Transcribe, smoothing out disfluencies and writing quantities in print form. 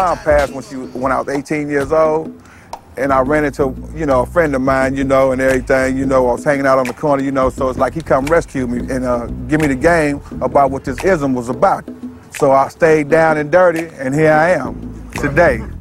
Mom passed when I was 18 years old, and I ran into, a friend of mine, and everything, I was hanging out on the corner, so it's like he come rescue me and give me the game about what this ism was about. So I stayed down and dirty, and here I am today.